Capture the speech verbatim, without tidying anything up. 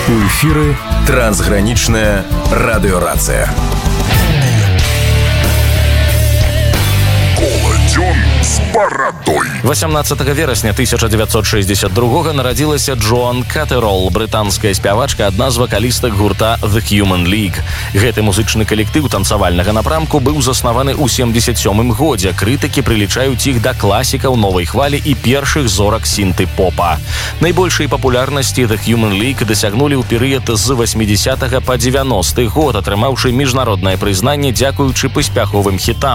У эфіры трансгранічная радыёрацыя. З барадой. васямнаццатага верасня тысяча дзевяцьсот шэсцьдзесят другога нарадзілася Джоан Катерол, брытанская спявачка, адна з вакалістак гурта The Human League. Гэты музычны калектыў танцавальнага напрамку быў заснаваны ў семдзесят сёмым годзе. Крытыкі прылічаюць іх да класікаў новай хвалі і першых зорак сінты-попа. Найбольшай папулярнасці The Human League дасягнулі ў перыяд з васьмідзесятага па дзевяносты год, атрымаўшы міжнароднае прызнанне дзякуючы паспяховым хітам.